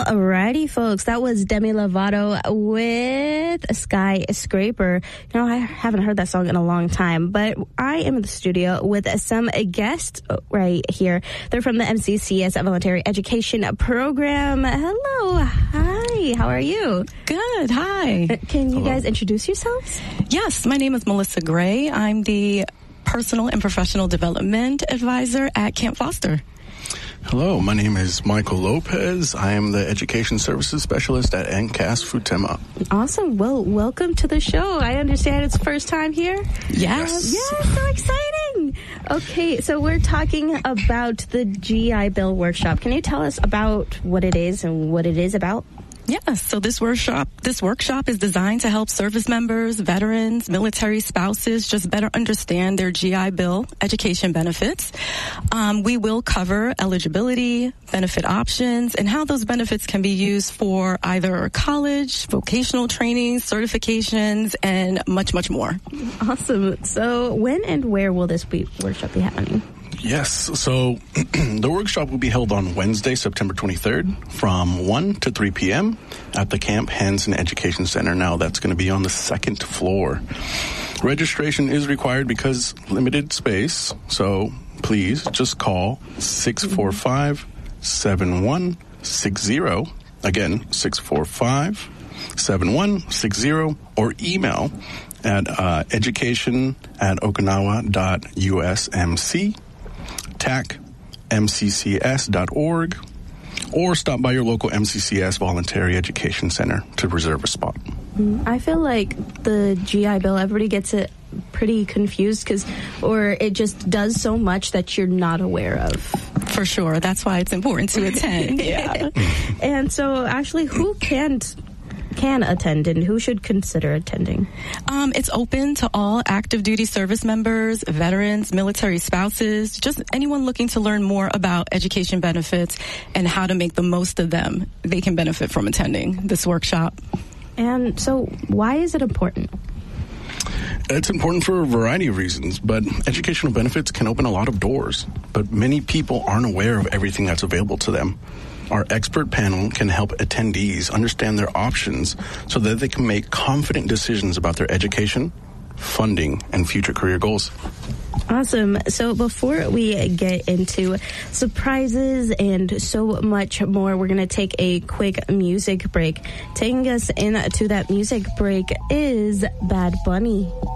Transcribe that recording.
Alrighty, folks. That was Demi Lovato with Skyscraper. You know, I haven't heard that song in a long time, but I am in the studio with some guests right here. They're from the MCCS Voluntary Education Program. Hello. Hi. How are you? Good. Hi. Can you guys introduce yourselves? Yes. My name is Melissa Gray. I'm the Personal and Professional Development Advisor at Camp Foster. Hello, my name is Michael Lopez. I am the Education Services Specialist at NCAS Futema. Awesome. Well, welcome to the show. I understand it's first time here? Yes. Yes, so exciting. Okay, so we're talking about the GI Bill workshop. Can you tell us about what it is and what it is about? Yes, so this workshop is designed to help service members, veterans, military spouses just better understand their GI Bill education benefits. We will cover eligibility, benefit options, and how those benefits can be used for either college, vocational training, certifications, and much, much more. Awesome. So when and where will this workshop be happening? Yes, so the workshop will be held on Wednesday, September 23rd from 1 to 3 p.m. at the Camp Hansen Education Center. Now, that's going to be on the second floor. Registration is required because limited space, so please just call 645-7160. Again, 645-7160, or email at education@okinawa.usmc. TAC-MCCS.org, or stop by your local MCCS Voluntary Education Center to reserve a spot. I feel like the GI Bill, everybody gets it pretty confused or it just does so much that you're not aware of. For sure. That's why it's important to attend. Yeah. And so, actually, who can attend and who should consider attending? It's open to all active duty service members, veterans, military spouses, just anyone looking to learn more about education benefits and how to make the most of them. They can benefit from attending this workshop. And so why is it important? It's important for a variety of reasons, but educational benefits can open a lot of doors, but many people aren't aware of everything that's available to them. Our expert panel can help attendees understand their options so that they can make confident decisions about their education, funding, and future career goals. Awesome. So before we get into surprises and so much more, we're going to take a quick music break. Taking us into that music break is Bad Bunny.